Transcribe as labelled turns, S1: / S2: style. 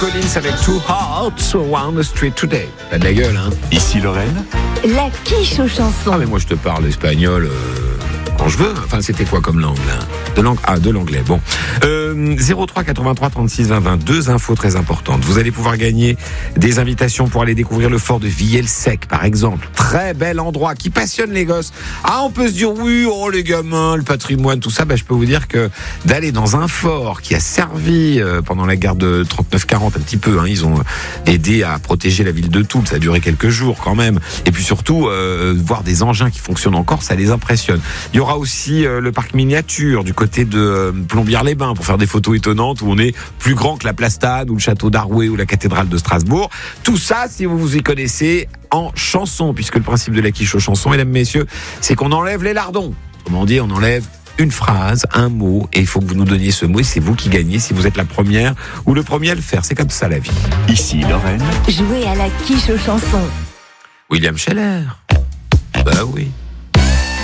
S1: Collins avec Two Hearts Around the Street Today. T'as de la gueule, hein.
S2: Ici Lorraine.
S3: La quiche aux chansons.
S1: Ah, mais moi je te parle espagnol quand je veux. Enfin, c'était quoi comme langue, là? De l'anglais. Bon. 03 83 36 20 20. Deux infos très importantes. Vous allez pouvoir gagner des invitations pour aller découvrir le fort de Villers-Sec, par exemple. Très bel endroit qui passionne les gosses. Ah, on peut se dire, oui, oh, les gamins, le patrimoine, tout ça. Je peux vous dire que d'aller dans un fort qui a servi pendant la guerre de 39-40 un petit peu, hein, ils ont aidé à protéger la ville de Toul. Ça a duré quelques jours quand même. Et puis surtout, voir des engins qui fonctionnent encore, ça les impressionne. Il y aura aussi le parc miniature du côté de Plombières-les-Bains pour faire des photos étonnantes où on est plus grand que la Place Stade ou le château d'Arouet ou la cathédrale de Strasbourg. Tout ça, si vous vous y connaissez, en chanson, puisque le principe de la quiche aux chansons, mesdames, messieurs, c'est qu'on enlève les lardons. Comment dire, on enlève une phrase, un mot, et il faut que vous nous donniez ce mot, et c'est vous qui gagnez si vous êtes la première ou le premier à le faire. C'est comme ça la vie.
S2: Ici Lorraine.
S3: Jouez à la quiche aux chansons.
S1: William Scheller. Bah oui.